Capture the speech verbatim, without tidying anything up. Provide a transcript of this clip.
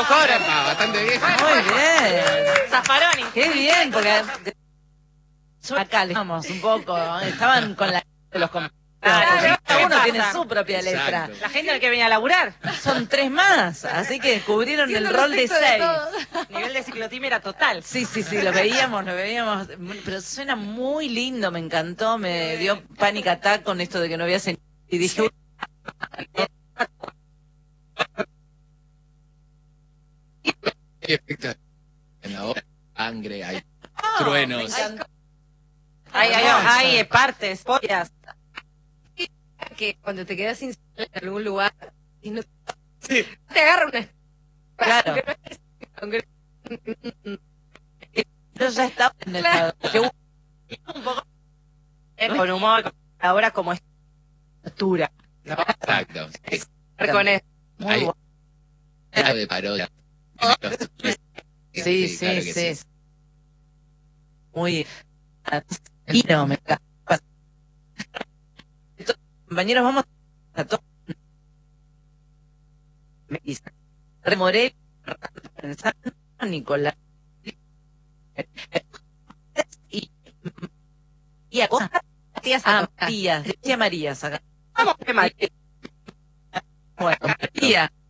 coro. Ah, bastante bien. Muy bien. Zaffaroni. Qué bien, porque acá le vamos un poco, estaban con la de los compañeros. Claro, Cada ¿qué uno pasa? tiene su propia letra. Exacto. La gente al que venía a laburar. Son tres más, así que cubrieron Siendo el rol de respecto de seis. todo. Nivel de ciclotimia total. Sí, sí, sí, lo veíamos, lo veíamos, pero suena muy lindo, me encantó, me dio panic attack con esto de que no había señal y dije, Hay efectos en la voz, sangre, hay truenos. Hay, hay, hay eh, partes, pollas. Que cuando te quedas sin señal en algún lugar y no Sí. te agarra una... Claro. Aunque yo ya estaba en el Claro. que hubo Un poco eh, con humor, ahora como estructura. ¿No? Exacto. Con eso. muy Hay bueno. algo de parodia. Sí, sí, claro sí, que muy fino, me encanta. Entonces, compañeros, vamos a todos. Me dice, Remoré, pensando, Nicolás. Y, y a cosas, Matías ah, Acosta. Matías, decía María, acá. Vamos, qué mal. Bueno, María,